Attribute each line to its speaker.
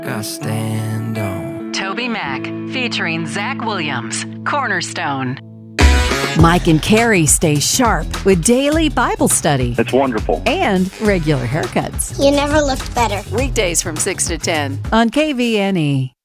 Speaker 1: I stand on.
Speaker 2: Toby Mac, featuring Zach Williams, Cornerstone.
Speaker 3: Mike and Carrie stay sharp with daily Bible study
Speaker 4: It's wonderful.
Speaker 3: and regular haircuts.
Speaker 5: You never looked better.
Speaker 3: Weekdays from 6 to 10 on KVNE.